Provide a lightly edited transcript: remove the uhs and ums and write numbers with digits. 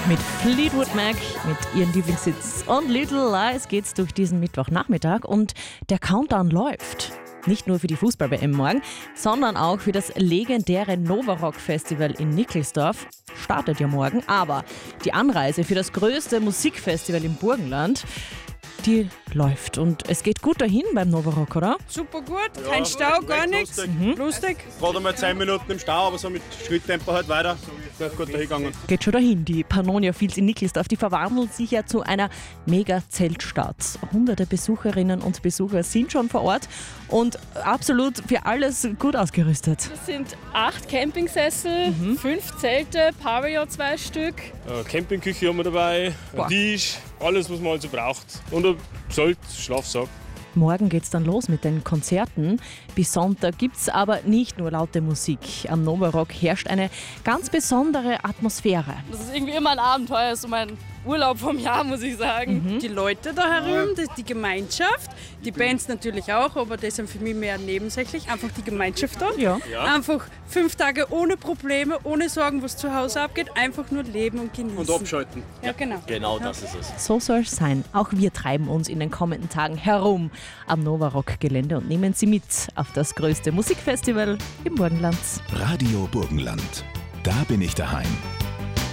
Mit Fleetwood Mac, mit ihren Lieblingshits und Little Lies geht's durch diesen Mittwochnachmittag und der Countdown läuft. Nicht nur für die Fußball-WM morgen, sondern auch für das legendäre Novarock Festival in Nickelsdorf. Startet ja morgen, aber die Anreise für das größte Musikfestival im Burgenland, die läuft. Und es geht gut dahin beim Novarock, oder? Super gut, kein Stau, gar nichts. Lustig. Gerade einmal 10 Minuten im Stau, aber so mit Schritttempo halt weiter. Wird gut dahin gegangen. Geht schon dahin. Die Pannonia Fields in Nickelsdorf, die verwandelt sich ja zu einer Mega-Zeltstadt. Hunderte Besucherinnen und Besucher sind schon vor Ort und absolut für alles gut ausgerüstet. Das sind 8 Campingsessel, 5 Zelte, Pavillon 2 Stück. Campingküche haben wir dabei, ein Tisch, alles, was man also braucht. Und ein Zelt, Schlafsack. Morgen geht's dann los mit den Konzerten. Bis Sonntag gibt's aber nicht nur laute Musik. Am Novarock herrscht eine ganz besondere Atmosphäre. Das ist irgendwie immer ein Abenteuer, so mein Urlaub vom Jahr, muss ich sagen. Die Leute da herum, die Gemeinschaft, die Bands natürlich auch, aber das sind für mich mehr nebensächlich. Einfach die Gemeinschaft da. Ja. Einfach 5 Tage ohne Probleme, ohne Sorgen, was zu Hause abgeht. Einfach nur leben und genießen. Und abschalten. Ja, genau. Genau, das ist es. So soll's sein. Auch wir treiben uns in den kommenden Tagen herum am Novarock-Gelände und nehmen Sie mit auf das größte Musikfestival im Burgenland. Radio Burgenland. Da bin ich daheim.